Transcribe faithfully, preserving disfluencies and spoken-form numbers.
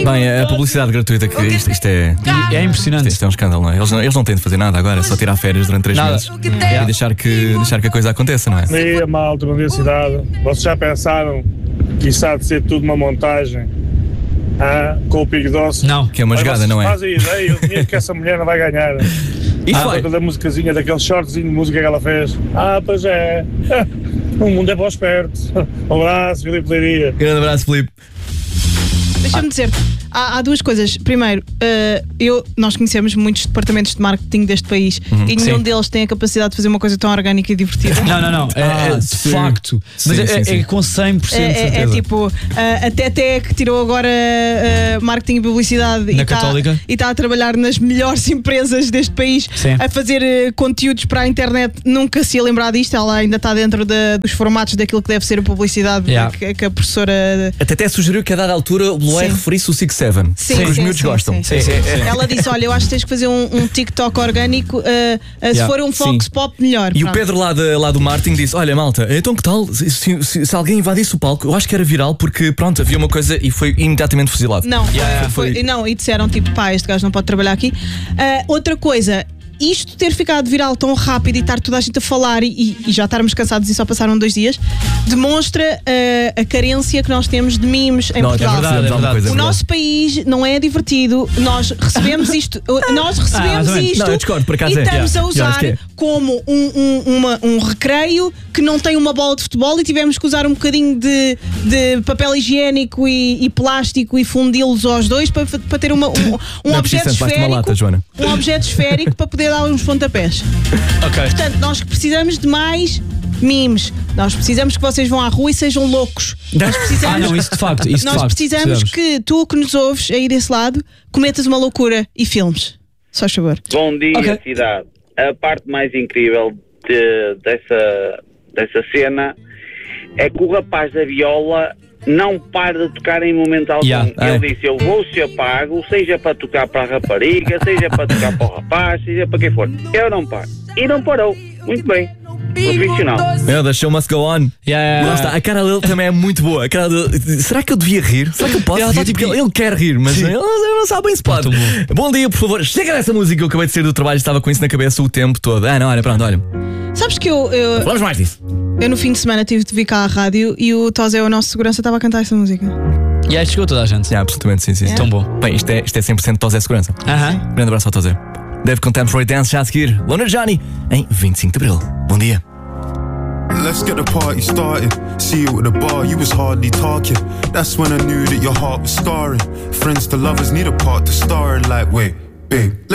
Bem, a publicidade gratuita, que isto, isto é. É impressionante. Isto é um escândalo, não é? Eles não, eles não têm de fazer nada agora, é só tirar férias durante três Nada. meses É. e deixar que, deixar que a coisa aconteça, não é? Meia malta, uma cidade. Vocês já pensaram que isso há de ser tudo uma montagem? Ah, com o Pico Doce? Não. Que é uma jogada, não é? Fazem ideia, o dinheiro que essa mulher não vai ganhar. Isso Ah, vai. da musicazinha, daquele shortzinho de música que ela fez. Ah, pois é. O mundo é para os pertos. Um abraço, Filipe Leiria. Grande abraço, Filipe. Deixa-me dizer, há, há duas coisas. Primeiro, uh, eu, nós conhecemos muitos departamentos de marketing deste país Uhum, e nenhum sim. deles tem a capacidade de fazer uma coisa tão orgânica e divertida. Não, não, não. É, Ah, é de sim. facto. Sim, Mas é, sim, é- sim. é com cem por cento É, de é- é certeza. tipo, uh, a Tete que tirou agora uh, marketing e publicidade Na e tá- Católica. e está a trabalhar nas melhores empresas deste país, Sim. a fazer uh, conteúdos para a internet. Nunca se ia lembrar disto, ela ainda está dentro da- dos formatos daquilo que deve ser a publicidade Yeah. que, que a professora. Até até sugeriu que a dada altura o Bloé Sim. referisse o Six Seven. Sim, que os sim, miúdos sim, gostam. sim, sim, sim. Ela disse: olha, eu acho que tens que fazer um, um TikTok orgânico. uh, uh, se Yeah. for um Fox Sim. Pop, melhor. E o Pronto. Pedro lá, de, lá do marketing disse: olha, malta, então que tal se, se- se- se alguém invadisse o palco? Eu acho que era viral porque, pronto, havia uma coisa e foi imediatamente fuzilado. Não, Yeah, foi, foi- não, e disseram tipo, pá, este gajo não pode trabalhar aqui. Ah, outra coisa, isto ter ficado viral tão rápido e estar toda a gente a falar e, e já estarmos cansados e só passaram dois dias, demonstra ah, a carência que nós temos de memes em Não, Portugal. é verdade, é verdade. verdade. Coisa, é O verdade. nosso país não é divertido. Nós recebemos isto, nós recebemos mais ou menos. isto Não, eu discordo, por acaso e é. estamos Yeah. a Eu usar acho que é. como um, um, uma- um recreio que não tem uma bola de futebol e tivemos que usar um bocadinho de, de papel higiênico e, e plástico e fundi-los aos dois para, para ter uma, um, um Não é objeto preciso tanto, basta uma esférico, lata, Joana. um objeto esférico para poder dar uns pontapés. Ok. Portanto, nós precisamos de mais memes. Nós precisamos que vocês vão à rua e sejam loucos. Nós Ah, precisamos, não, isso de facto. Isso de nós facto, precisamos que tu que nos ouves aí desse lado cometas uma loucura e filmes. Só favor. Bom dia, Ok. cidade. A parte mais incrível de- dessa, dessa cena é que o rapaz da viola não para de tocar em momento algum. Yeah, Ele é. disse: eu vou se apago, seja para tocar para a rapariga, seja para tocar para o rapaz, seja para quem for. Eu não paro. E não parou. Muito bem. Profissional. Meu, the show must go on. Yeah, Lá está, a cara dele também é muito boa. A cara dele, será que eu devia rir? Será que eu posso Ele rir? tá tipo- Porque ele, ele quer rir, mas Sim. ele, ele não sabe bem se pode. Muito Bom dia, por favor. Chega dessa música. Eu acabei de sair do trabalho e estava com isso na cabeça o tempo todo. Ah, não, olha, pronto, olha. Sabes que eu, eu, Falamos mais disso. eu no fim de semana tive de vir cá à rádio e o Tosé, o nosso segurança, estava a cantar essa música. E aí chegou toda a gente. Sim, absolutamente, sim, sim. sim. Tão bom. Bem, isto é, isto é cem por cento Tosé Segurança. Aham. Grande abraço ao Tosé. Deve Contemporary Dance já a seguir. Lona Johnny, em vinte e cinco de Abril. Bom dia. Let's get the party started. See you at the bar, you was hardly talking. That's when I knew that your heart was scarring. Friends to lovers need a part to star in, like, wait, babe. let